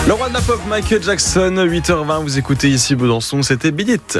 Le roi de la pop, Michael Jackson, 8h20, vous écoutez ici Besançon, c'était Beat It.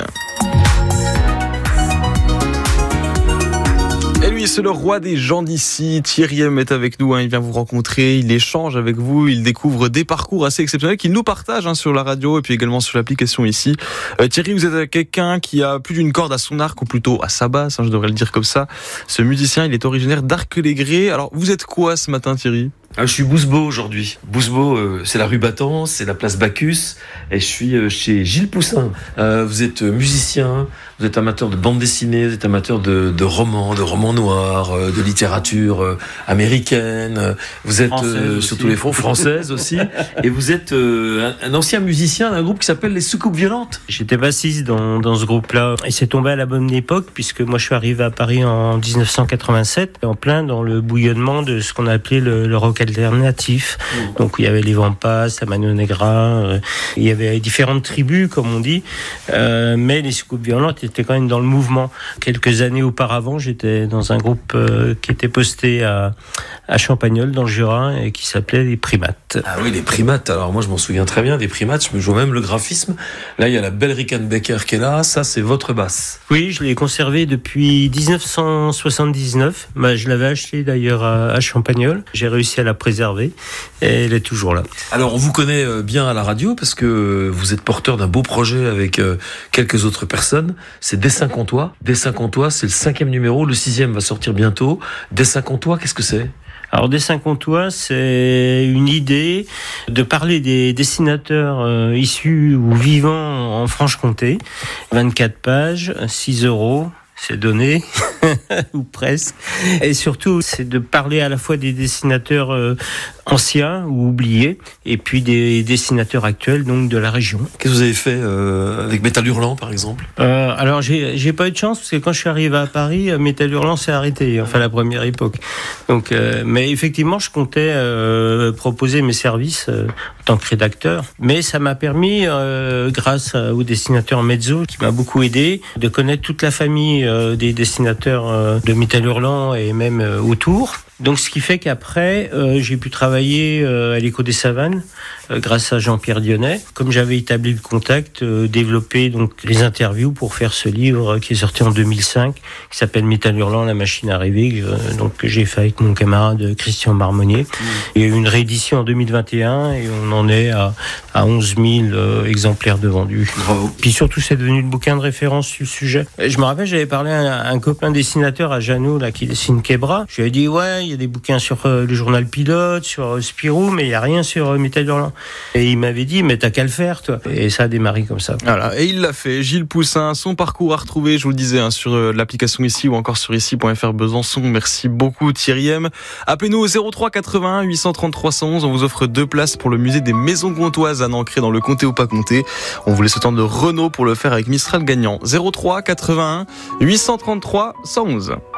Et lui, c'est le roi des gens d'ici. Thierry M est avec nous, il vient vous rencontrer, il échange avec vous, il découvre des parcours assez exceptionnels qu'il nous partage sur la radio et puis également sur l'application ici. Thierry, vous êtes quelqu'un qui a plus d'une corde à son arc, ou plutôt à sa basse, je devrais le dire comme ça. Ce musicien, il est originaire d'Arc-les-Grès. Alors, vous êtes quoi ce matin, Thierry ? Je suis Bousbeau aujourd'hui. Bousbeau, c'est la rue Battant, c'est la place Bacchus, et je suis chez Gilles Poussin. Vous êtes musicien, vous êtes amateur de bande dessinée, vous êtes amateur de romans noirs, de littérature américaine. Vous êtes sur tous les fronts, française aussi, et vous êtes un ancien musicien d'un groupe qui s'appelle les Soucoupes Violentes. J'étais bassiste dans ce groupe-là, et c'est tombé à la bonne époque puisque moi je suis arrivé à Paris en 1987, en plein dans le bouillonnement de ce qu'on a appelé le rock alternatif. Donc il y avait les Vampas, la Mano Negra, il y avait différentes tribus comme on dit, mais les Soucoupes Violentes étaient quand même dans le mouvement. Quelques années auparavant, j'étais dans un groupe qui était posté à Champagnole dans le Jura et qui s'appelait les Primates. Ah oui, les Primates. Alors moi je m'en souviens très bien des Primates, je me joue même le graphisme. Là il y a la belle Rickenbacker qui est là, ça c'est votre basse. Oui, je l'ai conservée depuis 1979. Je l'avais achetée d'ailleurs à Champagnole. J'ai réussi à la préserver et elle est toujours là. Alors on vous connaît bien à la radio parce que vous êtes porteur d'un beau projet avec quelques autres personnes. C'est Dessin Comtois. Dessin Comtois, c'est le 5e numéro, le 6e va sortir bientôt. Dessin Comtois, qu'est-ce que c'est ? Alors Dessin Comtois, c'est une idée de parler des dessinateurs issus ou vivant en Franche-Comté. 24 pages, 6 €. C'est donné, ou presque. Et surtout, c'est de parler à la fois des dessinateurs anciens ou oubliés, et puis des dessinateurs actuels, donc de la région. Qu'est-ce que vous avez fait avec Métal Hurlant, par exemple ? Alors, j'ai pas eu de chance, parce que quand je suis arrivé à Paris, Métal Hurlant s'est arrêté, enfin la première époque. Donc, mais effectivement, je comptais proposer mes services en tant que rédacteur. Mais ça m'a permis, grâce au dessinateur Mezzo, qui m'a beaucoup aidé, de connaître toute la famille des dessinateurs de Métal Hurlant et même autour. Donc, ce qui fait qu'après, j'ai pu travailler à l'Écho des Savanes, grâce à Jean-Pierre Dionnet. Comme j'avais établi le contact, développé donc les interviews pour faire ce livre qui est sorti en 2005, qui s'appelle Métal Hurlant, la machine à rêver, que j'ai fait avec mon camarade Christian Marmonnier. Il y a eu une réédition en 2021 et on en est à 11 000 exemplaires de vendus. Bravo. Puis surtout, c'est devenu le bouquin de référence sur le sujet. Et je me rappelle, j'avais parlé à un copain dessinateur à Jeannot, là, qui dessine Kebra. Je lui ai dit, ouais, il y a des bouquins sur le journal Pilote, sur Spirou, mais il n'y a rien sur Métal Hurlant. Et il m'avait dit, mais t'as qu'à le faire, toi. Et ça a démarré comme ça. Voilà, et il l'a fait. Gilles Poussin, son parcours à retrouver, je vous le disais, sur l'application ici ou encore sur ici.fr Besançon. Merci beaucoup Thierry M. Appelez-nous au 03 81 833 111. On vous offre 2 places pour le musée des Maisons Comtoises à Nancré dans le comté ou pas comté. On vous laisse le temps de Renault pour le faire avec Mistral gagnant. 03 81 833 111.